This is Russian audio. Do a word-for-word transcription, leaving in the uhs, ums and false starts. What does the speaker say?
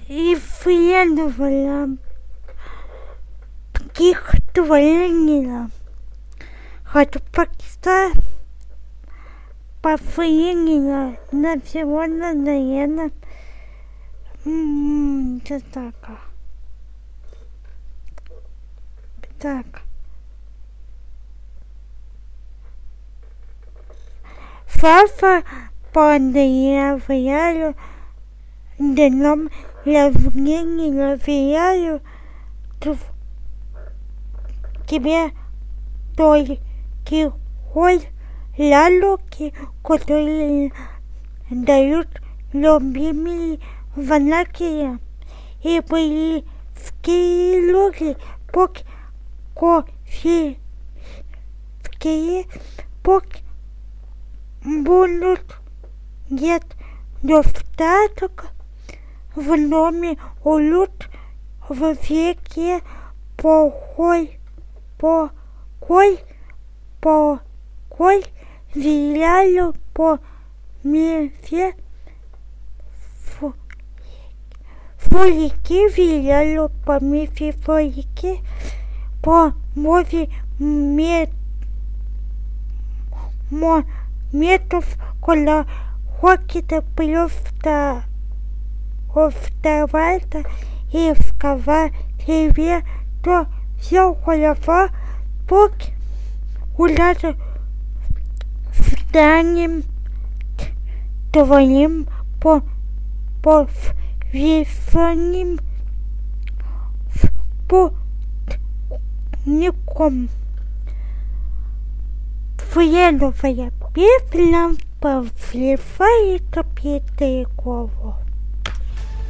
и следовало стихотворение, хочу прочитать последнее на сегодня, наверное, что так. Так. Фафа поздравляю днем рождения, разделяю тебе только ой лалуки, которые дают любимые знаки и близкие люди, пусть кофейские, пусть будут нет достаток в доме, уют в веке, покой, покой, покой, виляю по мефе, фолики, виляю по мефе, фолики, по море мет, мо, метов, кола хочет просто вставать и сказать тебе, то все хорошо, пусть куда-то встанем твоим по по весонным спутником. Следовая песня повливает Петрякову.